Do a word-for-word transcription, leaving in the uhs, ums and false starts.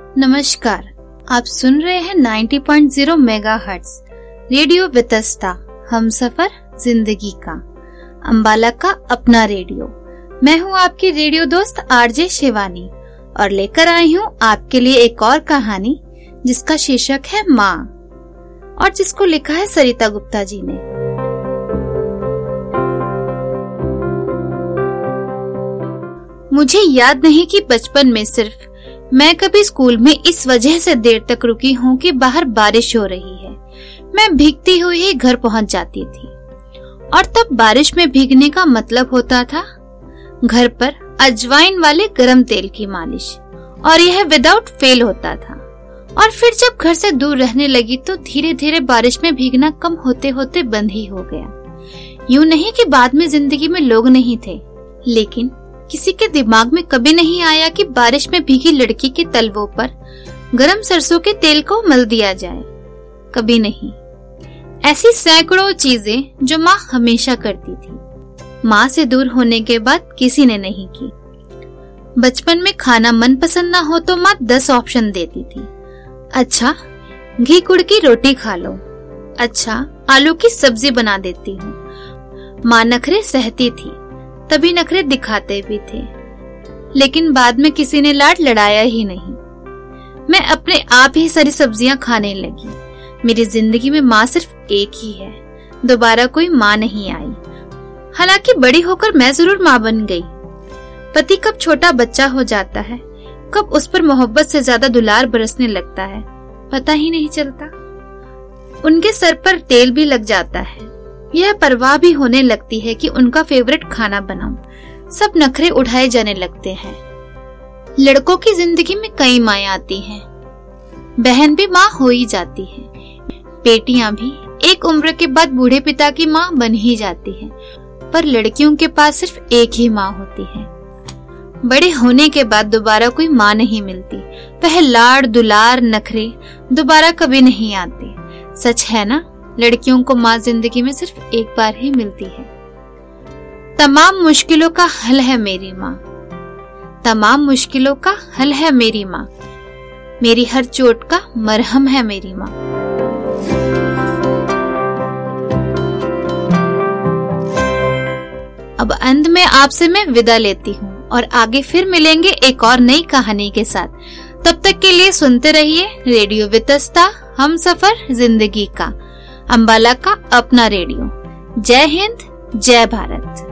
नमस्कार, आप सुन रहे हैं नब्बे point zero megahertz radio Vitasta, Humsafar जिंदगी का, अंबाला का अपना रेडियो। मैं हूं आपकी रेडियो दोस्त आरजे शिवानी और लेकर आई हूं आपके लिए एक और कहानी जिसका शीर्षक है माँ और जिसको लिखा है सरिता गुप्ता जी ने। मुझे याद नहीं कि बचपन में सिर्फ मैं कभी स्कूल में इस वजह से देर तक रुकी हूँ कि बाहर बारिश हो रही है। मैं भीगती हुई ही घर पहुंच जाती थी और तब बारिश में भीगने का मतलब होता था घर पर अजवाइन वाले गरम तेल की मालिश, और यह विदाउट फेल होता था। और फिर जब घर से दूर रहने लगी तो धीरे धीरे बारिश में भीगना कम होते होते बंद ही हो गया। यूं नहीं कि बाद में जिंदगी में लोग नहीं थे, लेकिन किसी के दिमाग में कभी नहीं आया कि बारिश में भीगी लड़की के तलवों पर गरम सरसों के तेल को मल दिया जाए। कभी नहीं। ऐसी सैकड़ों चीजें जो माँ हमेशा करती थी, माँ से दूर होने के बाद किसी ने नहीं की। बचपन में खाना मनपसंद ना हो तो माँ दस ऑप्शन देती थी। अच्छा, घी गुड़ की रोटी खा लो। अच्छा, आलू की सब्जी बना देती हूँ। माँ नखरे सहती थी, तभी नखरे दिखाते भी थे, लेकिन बाद में किसी ने लाड लड़ाया ही नहीं। मैं अपने आप ही सारी सब्जियां खाने लगी। मेरी जिंदगी में माँ सिर्फ एक ही है, दोबारा कोई माँ नहीं आई। हालांकि बड़ी होकर मैं जरूर माँ बन गई। पति कब छोटा बच्चा हो जाता है, कब उस पर मोहब्बत से ज्यादा दुलार बरसने लगता है, पता ही नहीं चलता। उनके सर पर तेल भी लग जाता है। यह परवाह भी होने लगती है कि उनका फेवरेट खाना बनाऊं। सब नखरे उठाए जाने लगते हैं। लड़कों की जिंदगी में कई माएं आती हैं, बहन भी माँ हो ही जाती है, बेटियां भी एक उम्र के बाद बूढ़े पिता की माँ बन ही जाती हैं। पर लड़कियों के पास सिर्फ एक ही माँ होती है। बड़े होने के बाद दोबारा कोई माँ नहीं मिलती। वह लाड़ दुलार नखरे दोबारा कभी नहीं आते। सच है ना, लड़कियों को माँ जिंदगी में सिर्फ एक बार ही मिलती है। तमाम मुश्किलों का हल है मेरी माँ, तमाम मुश्किलों का हल है मेरी माँ, मेरी हर चोट का मरहम है मेरी माँ। अब अंत में आपसे मैं विदा लेती हूँ और आगे फिर मिलेंगे एक और नई कहानी के साथ। तब तक के लिए सुनते रहिए रेडियो वितस्ता, हमसफर जिंदगी का, अंबाला का अपना रेडियो। जय हिंद, जय भारत।